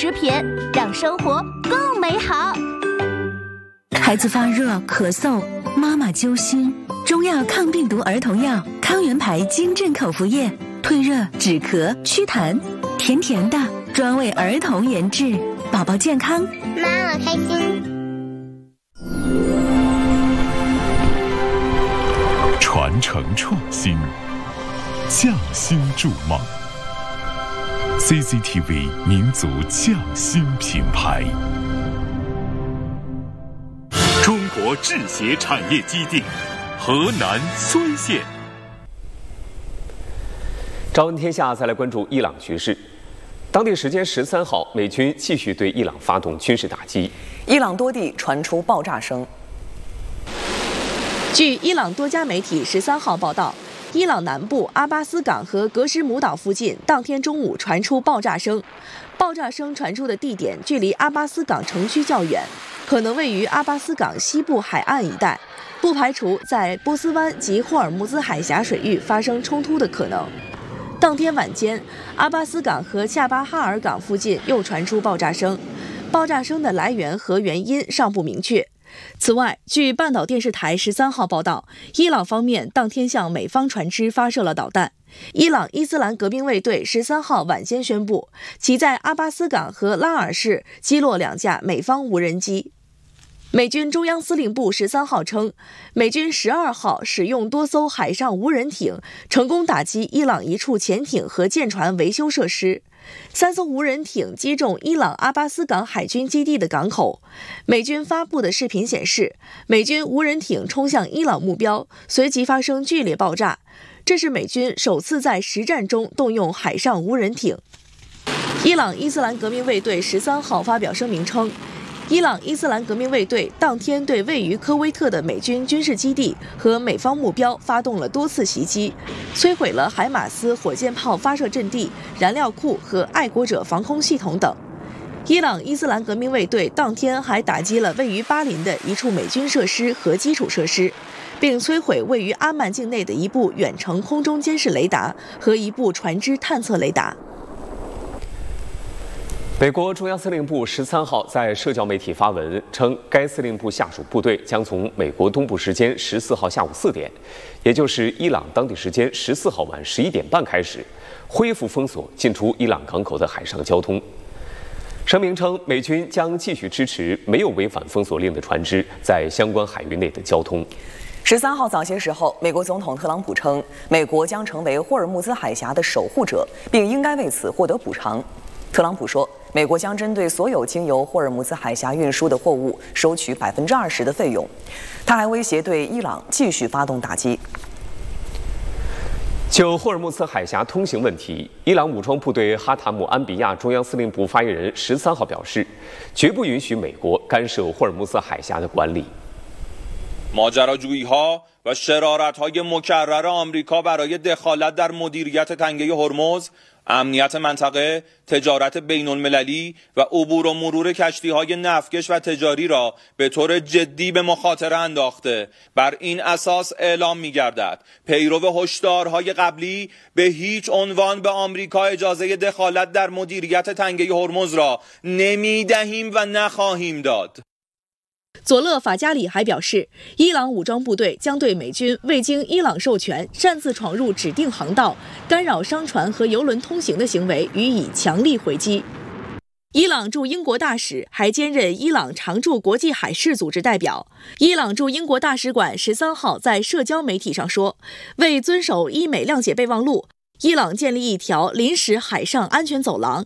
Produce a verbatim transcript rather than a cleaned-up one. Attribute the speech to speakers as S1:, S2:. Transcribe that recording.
S1: 食品，让生活更美好。
S2: 孩子发热、咳嗽，妈妈揪心，中药抗病毒儿童药康元牌金镇口服液，退热、止咳、祛痰，甜甜的，专为儿童研制，宝宝健康，
S3: 妈妈开心。
S4: 传承创新，匠心筑梦。C C T V 民族匠心品牌，中国制鞋产业基地，河南睢县。
S5: 朝闻天下，再来关注伊朗局势。当地时间十三号，美军继续对伊朗发动军事打击，
S6: 伊朗多地传出爆炸声。
S7: 据伊朗多家媒体十三号报道，伊朗南部阿巴斯港和格什姆岛附近当天中午传出爆炸声，爆炸声传出的地点距离阿巴斯港城区较远，可能位于阿巴斯港西部海岸一带，不排除在波斯湾及霍尔木兹海峡水域发生冲突的可能。当天晚间，阿巴斯港和恰巴哈尔港附近又传出爆炸声，爆炸声的来源和原因尚不明确。此外，据半岛电视台十三号报道，伊朗方面当天向美方船只发射了导弹。伊朗伊斯兰革命卫队十三号晚间宣布，其在阿巴斯港和拉尔市击落两架美方无人机。美军中央司令部十三号称，美军十二号使用多艘海上无人艇，成功打击伊朗一处潜艇和舰船维修设施。三艘无人艇击中伊朗阿巴斯港海军基地的港口。美军发布的视频显示，美军无人艇冲向伊朗目标，随即发生剧烈爆炸。这是美军首次在实战中动用海上无人艇。伊朗伊斯兰革命卫队十三号发表声明称，伊朗伊斯兰革命卫队当天对位于科威特的美军军事基地和美方目标发动了多次袭击，摧毁了海马斯火箭炮发射阵地、燃料库和爱国者防空系统等。伊朗伊斯兰革命卫队当天还打击了位于巴林的一处美军设施和基础设施，并摧毁位于阿曼境内的一部远程空中监视雷达和一部船只探测雷达。
S5: 美国中央司令部十三号在社交媒体发文称，该司令部下属部队将从美国东部时间十四号下午四点，也就是伊朗当地时间十四号晚十一点半开始，恢复封锁进出伊朗港口的海上交通。声明称，美军将继续支持没有违反封锁令的船只在相关海域内的交通。
S6: 十三号早些时候，美国总统特朗普称，美国将成为霍尔木兹海峡的守护者，并应该为此获得补偿。特朗普说，美国将针对所有经由霍尔木兹海峡运输的货物收取百分之二十的费用。他还威胁对伊朗继续发动打击。
S5: 就霍尔木兹海峡通行问题，伊朗武装部队哈塔姆安比亚中央司令部发言人十三号表示，绝不允许美国干涉霍尔木兹海峡的管理。
S8: ماجراجویی‌ها و شرارت‌های مکرر آمریکا برای دخالت در مدیریت تنگه هرمز، امنیت منطقه، تجارت بین‌المللی و عبور و مرور کشتی‌های نفتکش و تجاری را به طور جدی به مخاطره انداخته. بر این اساس اعلام می‌گردد پیرو هشدارهای قبلی به هیچ عنوان به آمریکا اجازه دخالت در مدیریت تنگه هرمز را نمی‌دهیم و نخواهیم داد.
S7: 佐勒法加里还表示，伊朗武装部队将对美军未经伊朗授权擅自闯入指定航道、干扰商船和油轮通行的行为予以强力回击。伊朗驻英国大使还兼任伊朗常驻国际海事组织代表。伊朗驻英国大使馆十三号在社交媒体上说，为遵守伊美谅解备忘录，伊朗建立一条临时海上安全走廊，